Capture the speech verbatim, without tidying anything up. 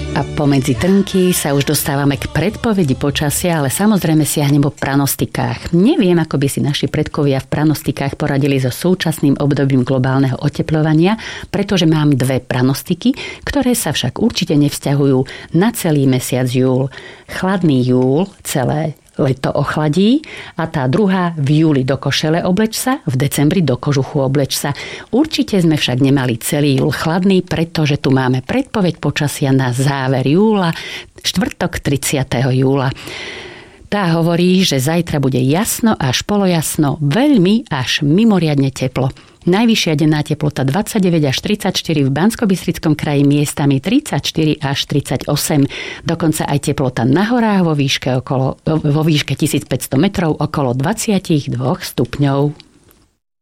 A pomedzi trnky sa už dostávame k predpovedi počasia, ale samozrejme siahnem po pranostikách. Neviem, ako by si naši predkovia v pranostikách poradili so súčasným obdobím globálneho otepľovania, pretože mám dve pranostiky, ktoré sa však určite nevzťahujú na celý mesiac júl. Chladný júl celé leto ochladí a tá druhá v júli do košele obleč sa, v decembri do kožuchu obleč sa. Určite sme však nemali celý júl chladný, pretože tu máme predpoveď počasia na záver júla, štvrtok tridsiateho júla. Tá hovorí, že zajtra bude jasno až polojasno, veľmi až mimoriadne teplo. Najvyššia denná teplota dvadsaťdeväť až tridsaťštyri, v Banskobystrickom kraji miestami tridsaťštyri až tridsaťosem. Dokonca aj teplota na horách vo výške, okolo, vo výške tisícpäťsto metrov okolo dvadsaťdva stupňov.